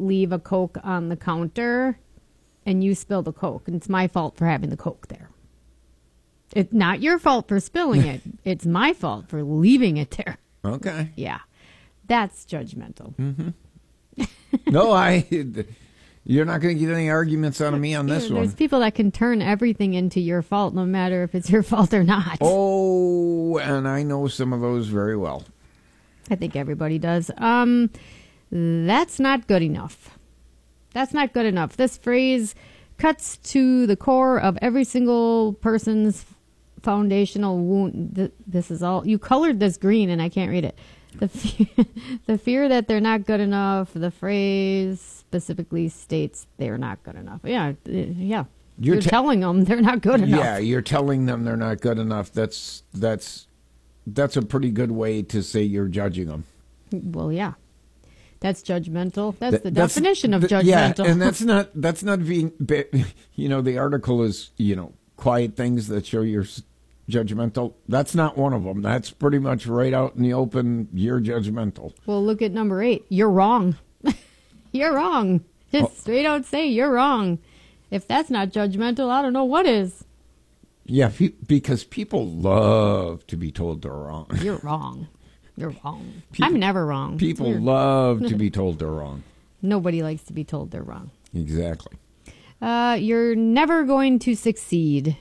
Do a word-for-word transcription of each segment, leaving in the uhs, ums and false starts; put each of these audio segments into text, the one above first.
leave a Coke on the counter and you spill the Coke, and it's my fault for having the Coke there. It's not your fault for spilling it. It's my fault for leaving it there. Okay. Yeah. That's judgmental. Mm-hmm. No, I... You're not going to get any arguments out of me on this There's one. There's people that can turn everything into your fault, no matter if it's your fault or not. Oh, and I know some of those very well. I think everybody does. Um, that's not good enough. That's not good enough. This phrase cuts to the core of every single person's foundational wound. This is all... You colored this green, and I can't read it. The fear, the fear that they're not good enough. The phrase specifically states they're not good enough. Yeah, yeah. You're, you're te- telling them they're not good enough. Yeah, you're telling them they're not good enough. That's that's that's a pretty good way to say you're judging them. Well, yeah, that's judgmental. That's Th- the that's, definition of th- judgmental. Yeah, and that's not that's not being. You know, the article is you know quiet things that show you're judgmental. That's not one of them. That's pretty much right out in the open. You're judgmental. Well, look at number eight. You're wrong. You're wrong. Just oh. straight out say you're wrong. If that's not judgmental, I don't know what is. Yeah, pe- because people love to be told they're wrong. You're wrong. You're wrong. People, I'm never wrong. People you're... love to be told they're wrong. Nobody likes to be told they're wrong. Exactly. Uh, you're never going to succeed.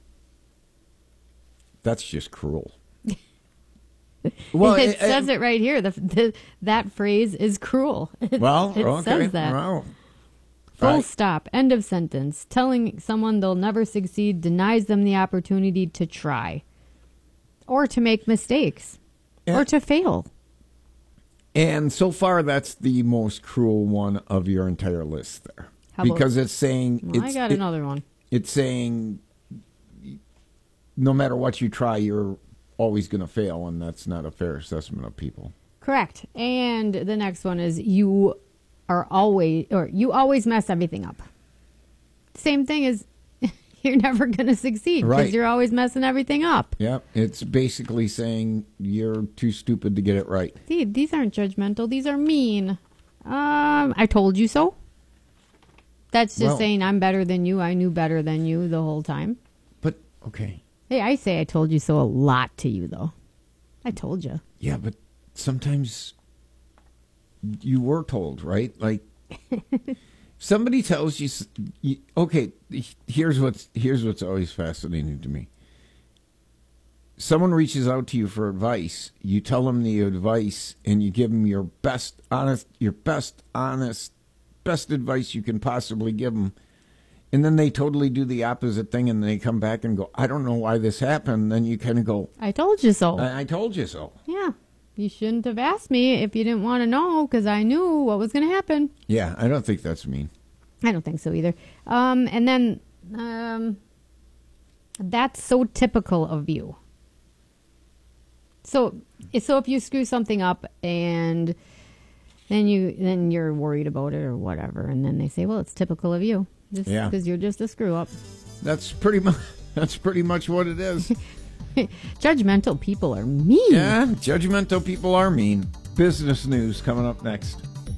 That's just cruel. Well, it, it says it, it right here. The, the that phrase is cruel. It, well, it okay. says that. Well, Full right. stop. End of sentence. Telling someone they'll never succeed denies them the opportunity to try, or to make mistakes, yeah. or to fail. And so far, that's the most cruel one of your entire list there, How because about, it's saying well, it's, I got it, another one. It's saying no matter what you try, you're always going to fail, and that's not a fair assessment of people. Correct. And the next one is you are always, or you always mess everything up. Same thing as you're never going to succeed because right. you're always messing everything up. Yep. It's basically saying you're too stupid to get it right. See, these aren't judgmental. These are mean. Um, I told you so. That's just well, saying I'm better than you. I knew better than you the whole time. But, okay. Hey, I say I told you so a lot to you, though. I told you. Yeah, but sometimes you were told, right? Like, somebody tells you, you, okay, here's what's, here's what's always fascinating to me. Someone reaches out to you for advice. You tell them the advice, and you give them your best, honest, your best, honest, best advice you can possibly give them. And then they totally do the opposite thing, and they come back and go, I don't know why this happened. Then you kind of go, I told you so. I, I told you so. Yeah. You shouldn't have asked me if you didn't want to know, because I knew what was going to happen. Yeah, I don't think that's mean. I don't think so either. Um, and then, um, that's so typical of you. So, so if you screw something up and then you then you're worried about it or whatever, and then they say, well, it's typical of you. Just yeah, because you're just a screw up. That's pretty much that's pretty much what it is. Judgmental people are mean. Yeah, judgmental people are mean. Business news coming up next.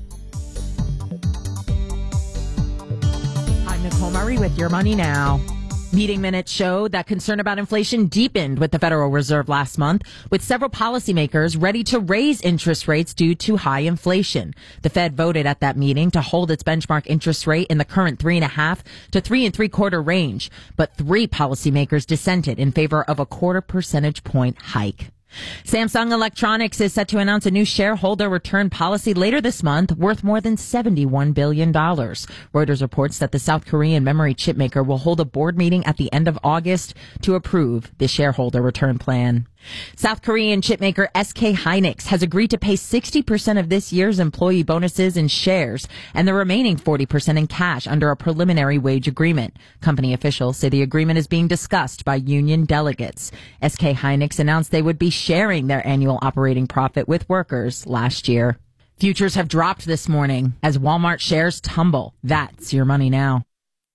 I'm Nicole Murray with Your Money Now. Meeting minutes showed that concern about inflation deepened with the Federal Reserve last month, with several policymakers ready to raise interest rates due to high inflation. The Fed voted at that meeting to hold its benchmark interest rate in the current three and a half to three and three quarter range, but three policymakers dissented in favor of a quarter percentage point hike. Samsung Electronics is set to announce a new shareholder return policy later this month worth more than seventy-one billion dollars. Reuters reports that the South Korean memory chip maker will hold a board meeting at the end of August to approve the shareholder return plan. South Korean chipmaker S K Hynix has agreed to pay sixty percent of this year's employee bonuses in shares and the remaining forty percent in cash under a preliminary wage agreement. Company officials say the agreement is being discussed by union delegates. S K Hynix announced they would be sharing their annual operating profit with workers last year. Futures have dropped this morning as Walmart shares tumble. That's Your Money Now.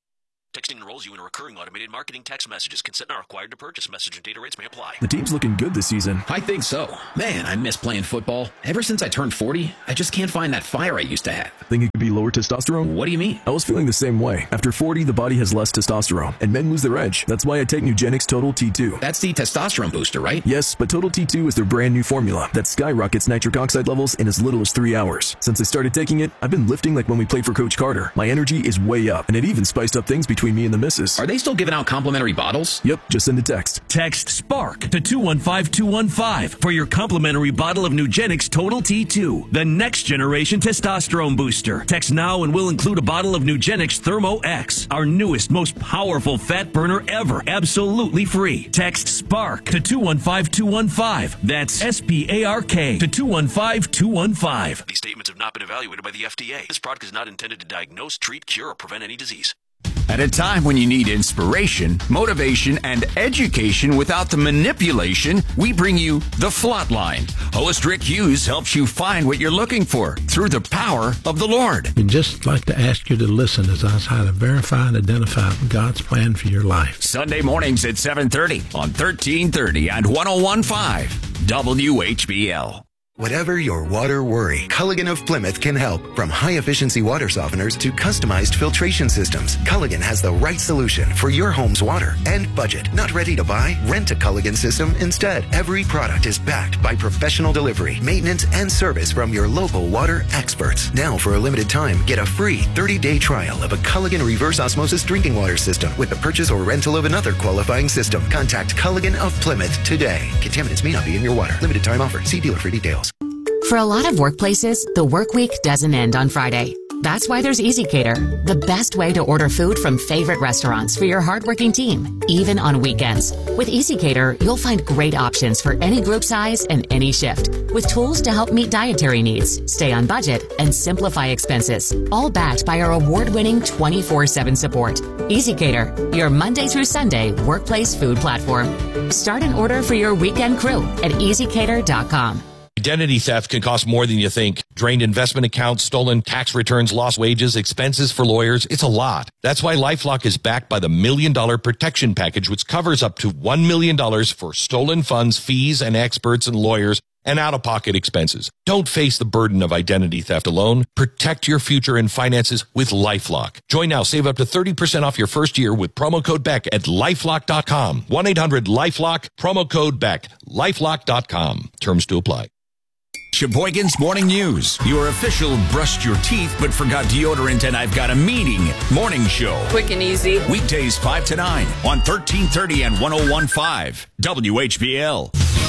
Texting enrolls you in a recurring automated marketing text messages. Consent not required to purchase. Message and data rates may apply. The team's looking good this season. I think so. Man, I miss playing football. Ever since I turned forty, I just can't find that fire I used to have. Think it could be lower testosterone? What do you mean? I was feeling the same way. After forty, the body has less testosterone, and men lose their edge. That's why I take Nugenix Total T two. That's the testosterone booster, right? Yes, but Total T two is their brand new formula that skyrockets nitric oxide levels in as little as three hours. Since I started taking it, I've been lifting like when we played for Coach Carter. My energy is way up, and it even spiced up things between me and the missus. Are they still giving out complimentary bottles? Yep, just send a text. Text SPARK to two one five two one five for your complimentary bottle of Nugenix Total T two, the next generation testosterone booster. Text now and we'll include a bottle of Nugenix Thermo X, our newest, most powerful fat burner ever, absolutely free. Text SPARK to two one five two one five. That's S P A R K to two one five two one five. These statements have not been evaluated by the F D A. This product is not intended to diagnose, treat, cure, or prevent any disease. At a time when you need inspiration, motivation, and education without the manipulation, we bring you The Flatline. Host Rick Hughes helps you find what you're looking for through the power of the Lord. We'd just like to ask you to listen as I try to verify and identify God's plan for your life. Sunday mornings at seven thirty on thirteen thirty and one oh one point five W H B L. Whatever your water worry, Culligan of Plymouth can help. From high-efficiency water softeners to customized filtration systems, Culligan has the right solution for your home's water and budget. Not ready to buy? Rent a Culligan system instead. Every product is backed by professional delivery, maintenance, and service from your local water experts. Now, for a limited time, get a free thirty-day trial of a Culligan reverse osmosis drinking water system with the purchase or rental of another qualifying system. Contact Culligan of Plymouth today. Contaminants may not be in your water. Limited time offer. See dealer for details. For a lot of workplaces, the work week doesn't end on Friday. That's why there's EasyCater, the best way to order food from favorite restaurants for your hardworking team, even on weekends. With EasyCater, you'll find great options for any group size and any shift, with tools to help meet dietary needs, stay on budget, and simplify expenses, all backed by our award-winning twenty-four seven support. EasyCater, your Monday through Sunday workplace food platform. Start an order for your weekend crew at easy cater dot com. Identity theft can cost more than you think. Drained investment accounts, stolen tax returns, lost wages, expenses for lawyers. It's a lot. That's why LifeLock is backed by the Million Dollar Protection Package, which covers up to one million dollars for stolen funds, fees, and experts and lawyers, and out-of-pocket expenses. Don't face the burden of identity theft alone. Protect your future and finances with LifeLock. Join now. Save up to thirty percent off your first year with promo code Beck at lifelock dot com. one eight hundred lifelock, promo code Beck, lifelock dot com. Terms to apply. Sheboygan's Morning News, your official brushed your teeth but forgot deodorant and I've got a meeting morning show. Quick and easy. Weekdays five to nine on thirteen thirty and one oh one point five W H B L.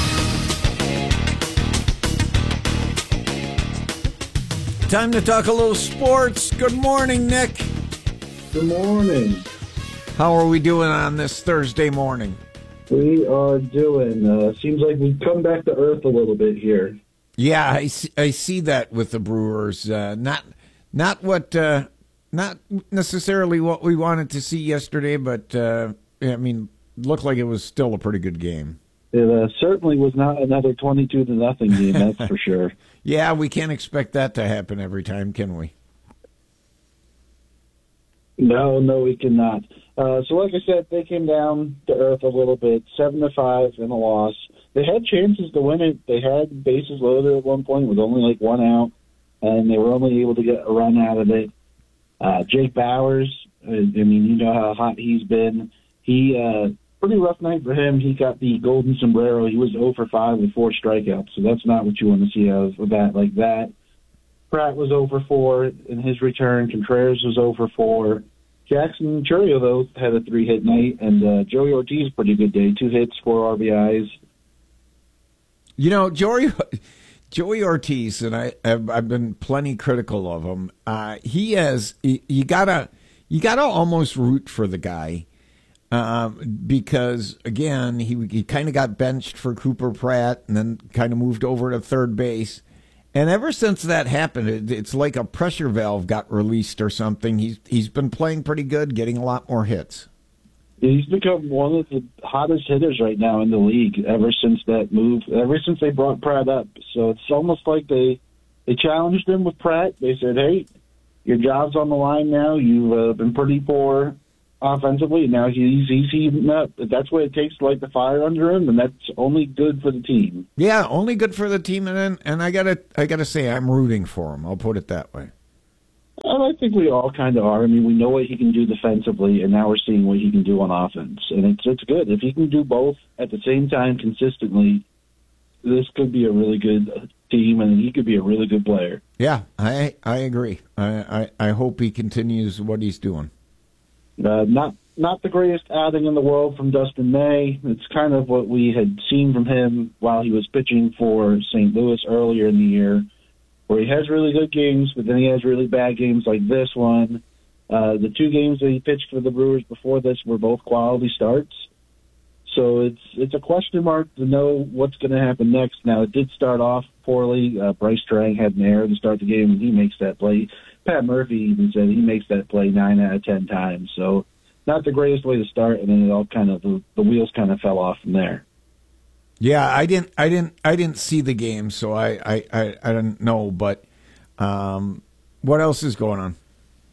Time to talk a little sports. Good morning, Nick. Good morning. How are we doing on this Thursday morning? We are doing, uh, seems like we've come back to earth a little bit here. Yeah, I see, I see that with the Brewers. Uh, not not what uh, not necessarily what we wanted to see yesterday, but uh, I mean, looked like it was still a pretty good game. It uh, certainly was not another twenty-two to nothing game, that's for sure. Yeah, we can't expect that to happen every time, can we? No, no, we cannot. Uh, so, like I said, they came down to earth a little bit, seven to five in a loss. They had chances to win it. They had bases loaded at one point with only like one out, and they were only able to get a run out of it. Uh, Jake Bowers, I mean, you know how hot he's been. He, uh, pretty rough night for him. He got the golden sombrero. He was oh for five with four strikeouts, so that's not what you want to see out of that like that. Pratt was oh for four in his return. Contreras was oh for four. Jackson Churio, though, had a three-hit night, and uh, Joey Ortiz, pretty good day. Two hits, four R B Is. You know, Joey, Joey Ortiz, and I, I've, I've been plenty critical of him. Uh, he has, he, you gotta, you gotta almost root for the guy, um, because again, he he kind of got benched for Cooper Pratt, and then kind of moved over to third base. And ever since that happened, it, it's like a pressure valve got released or something. He's he's been playing pretty good, getting a lot more hits. He's become one of the hottest hitters right now in the league ever since that move, ever since they brought Pratt up. So it's almost like they they challenged him with Pratt. They said, hey, your job's on the line now. You've uh, been pretty poor offensively. Now he's he's heating up. That's what it takes to light the fire under him, and that's only good for the team. Yeah, only good for the team, and and I gotta I gotta say I'm rooting for him. I'll put it that way. And I think we all kind of are. I mean, we know what he can do defensively, and now we're seeing what he can do on offense, and it's it's good if he can do both at the same time consistently. This could be a really good team, and he could be a really good player. Yeah, I I agree. I I, I hope he continues what he's doing. Uh, not not the greatest outing in the world from Dustin May. It's kind of what we had seen from him while he was pitching for Saint Louis earlier in the year, where he has really good games, but then he has really bad games like this one. Uh, the two games that he pitched for the Brewers before this were both quality starts. So it's it's a question mark to know what's going to happen next. Now, it did start off poorly. Uh, Bryce Trang had an error to start the game, and he makes that play. Pat Murphy even said he makes that play nine out of ten times. So not the greatest way to start, and then it all kind of the, the wheels kind of fell off from there. Yeah, I didn't I didn't I didn't see the game, so I I, I, I don't know. But um, what else is going on?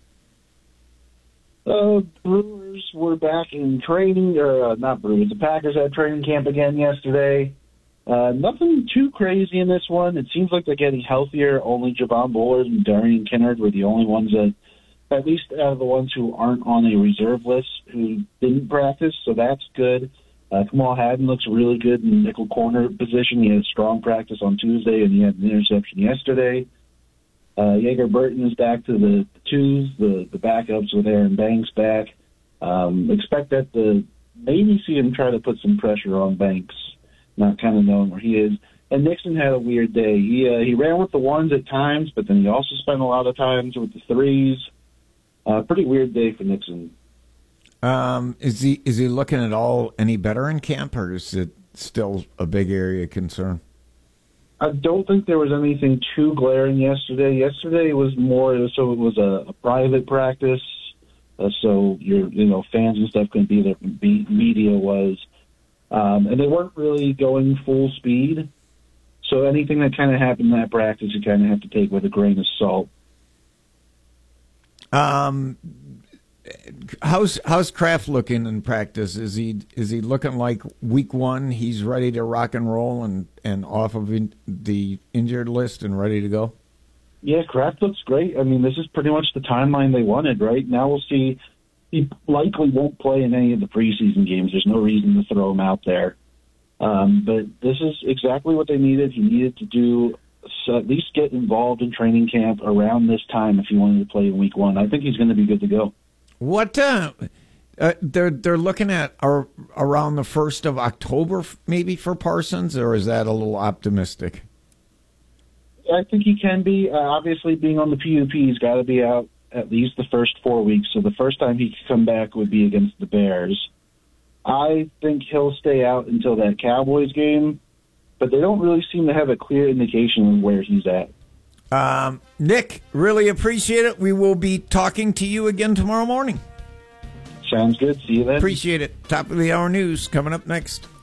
Uh, Brewers were back in training, or uh, not Brewers, the Packers had training camp again yesterday. Uh, nothing too crazy in this one. It seems like they're getting healthier. Only Javon Bullard and Darian Kinnard were the only ones that, at least out of the ones who aren't on a reserve list, who didn't practice, so that's good. Uh, Kamal Haddon looks really good in the nickel corner position. He had strong practice on Tuesday, and he had an interception yesterday. Uh, Yeager Burton is back to the twos, the, the backups with Aaron Banks back. Um, expect that to maybe see him try to put some pressure on Banks, not kind of knowing where he is. And Nixon had a weird day. He uh, he ran with the ones at times, but then he also spent a lot of times with the threes. Uh, pretty weird day for Nixon. Um, is he is he looking at all any better in camp, or is it still a big area of concern? I don't think there was anything too glaring yesterday. Yesterday was more so it was a, a private practice, uh, so your you know fans and stuff couldn't be there. Be, media was, um, and they weren't really going full speed. So anything that kind of happened in that practice, you kind of have to take with a grain of salt. Um, how's how's Kraft looking in practice? Is he is he looking like week one? He's ready to rock and roll and, and off of in, the injured list and ready to go. Yeah, Kraft looks great. I mean, this is pretty much the timeline they wanted, right? Now we'll see. He likely won't play in any of the preseason games. There's no reason to throw him out there. Um, but this is exactly what they needed. He needed to do. So at least get involved in training camp around this time if he wanted to play in week one. I think he's going to be good to go. What uh, uh, they're they're looking at are around the first of October maybe for Parsons, or is that a little optimistic? I think he can be. Uh, obviously, being on the P U P, he's got to be out at least the first four weeks. So the first time he could come back would be against the Bears. I think he'll stay out until that Cowboys game, but they don't really seem to have a clear indication of where he's at. Um, Nick, really appreciate it. We will be talking to you again tomorrow morning. Sounds good. See you then. Appreciate it. Top of the hour news coming up next.